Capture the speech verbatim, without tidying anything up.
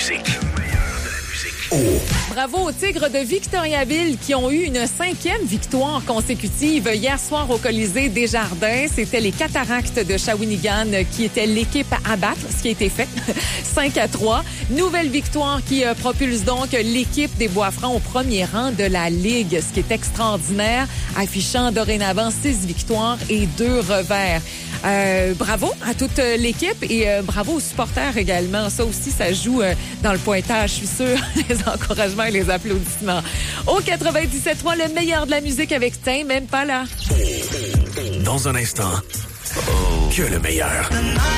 musique. Oh. Bravo aux Tigres de Victoriaville qui ont eu une cinquième victoire consécutive hier soir au Colisée Desjardins. C'était les Cataractes de Shawinigan qui étaient l'équipe à battre, ce qui a été fait, cinq à trois. Nouvelle victoire qui euh, propulse donc l'équipe des Bois-Francs au premier rang de la Ligue, ce qui est extraordinaire, affichant dorénavant six victoires et deux revers. Euh, bravo à toute l'équipe et euh, bravo aux supporters également. Ça aussi, ça joue euh, dans le pointage, je suis sûre. Les encouragements et les applaudissements. Au quatre-vingt-dix-sept trois, le meilleur de la musique avec Tim, même pas là. Dans un instant, que le meilleur.